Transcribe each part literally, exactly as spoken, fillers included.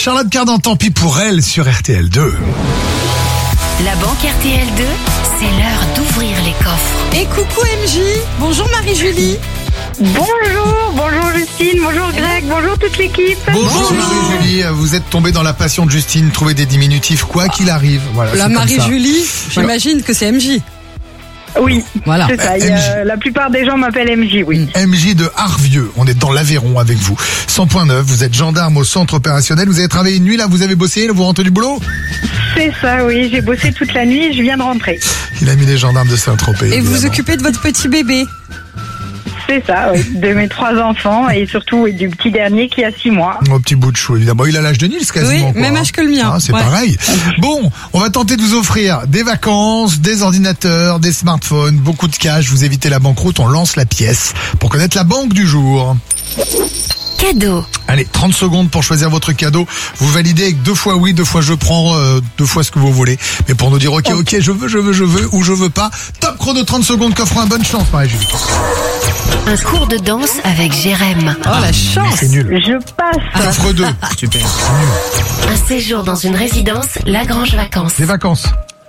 Charlotte Cardin, tant pis pour elle sur R T L deux. La banque R T L deux, c'est l'heure d'ouvrir les coffres. Et coucou M J, bonjour Marie-Julie. Bonjour, bonjour Justine, bonjour Greg, bonjour toute l'équipe. Bonjour Marie-Julie, vous êtes tombée dans la passion de Justine, trouver des diminutifs quoi qu'il arrive. Voilà, La c'est comme ça. Marie-Julie, j'imagine que c'est M J. Oui, Voilà. c'est ça. Il y a- la plupart des gens m'appellent M J, oui. M J de Harvieux, on est dans l'Aveyron avec vous. cent point neuf, vous êtes gendarme au centre opérationnel, vous avez travaillé une nuit là, vous avez bossé, là, vous rentrez du boulot? C'est ça, oui. J'ai bossé toute la nuit, je viens de rentrer. Il a mis les gendarmes de Saint-Tropez. Et vous vous évidemment. occupez de votre petit bébé. C'est ça, oui. De mes trois enfants et surtout oui, du petit dernier qui a six mois. Mon petit bout de chou, évidemment. Il a l'âge de Nils quasiment. Oui, quoi, même hein. âge que le mien. Ah, c'est Ouais. pareil. Bon, on va tenter de vous offrir des vacances, des ordinateurs, des smartphones, beaucoup de cash. Vous évitez la banqueroute, on lance la pièce pour connaître la banque du jour. Cadeau. Allez, trente secondes pour choisir votre cadeau. Vous validez avec deux fois oui, deux fois je prends, euh, deux fois ce que vous voulez. Mais pour nous dire ok, ok, je veux, je veux, je veux ou je veux pas. Top chrono trente secondes, qu'offre un bonne chance, Marie-Julie. Un cours de danse avec Jérém. Oh la chance. C'est nul. Je passe. Coffre deux. Super. Un séjour dans une résidence Lagrange Vacances. Des vacances.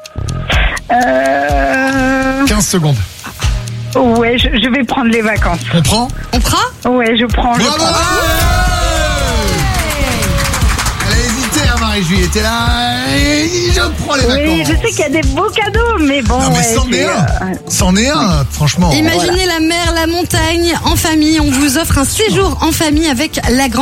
Euh... quinze secondes. Ouais, je, je vais prendre les vacances. On prend? On prend Ouais, je prends. Je Bravo! prends. Elle a hésité, hein, Marie-Julie. Elle était là. et Je prends les vacances. Oui, je sais qu'il y a des beaux cadeaux, mais bon. Non, mais ouais, c'en est c'est, un. euh, C'en est un, franchement. Imaginez la mer, la montagne, en famille. On vous offre un séjour en famille avec la grande